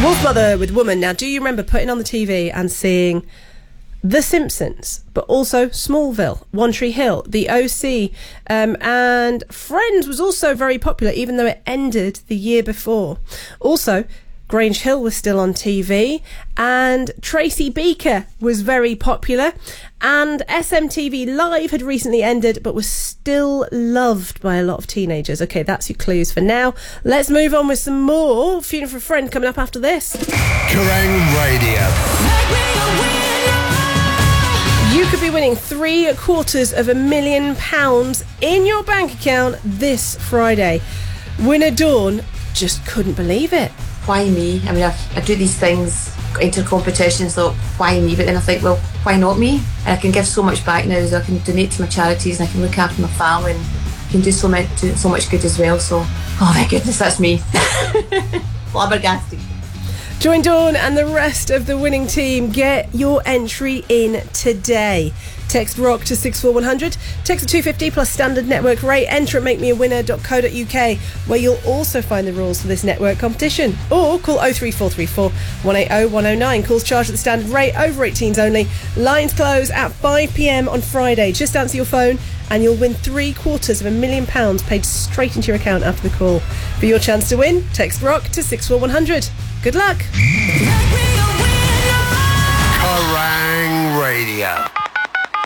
Wolfmother with Woman. Now, do you remember putting on the TV and seeing The Simpsons, but also Smallville, One Tree Hill, The OC, and Friends was also very popular, even though it ended the year before. Also, Grange Hill was still on TV, and Tracy Beaker was very popular, and SMTV Live had recently ended but was still loved by a lot of teenagers. Okay, that's your clues for now. Let's move on with some more Funeral for a Friend coming up after this. Kerrang Radio. You could be winning £750,000 in your bank account this Friday. Winner Dawn just couldn't believe it. Why me? I mean, I do these things, enter competitions, so why me? But then I think, well, why not me? And I can give so much back now, so I can donate to my charities and I can look after my family and can do so much good as well. So, oh my goodness, that's me. Flabbergasted. Join Dawn and the rest of the winning team. Get your entry in today. Text ROCK to 64100. Text 250 plus standard network rate. Enter at makemeawinner.co.uk, where you'll also find the rules for this network competition. Or call 03434 180 109. Calls charged at the standard rate, over 18s only. Lines close at 5 p.m. on Friday. Just answer your phone and you'll win £750,000 paid straight into your account after the call. For your chance to win, text ROCK to 64100. Good luck. Kerrang Radio.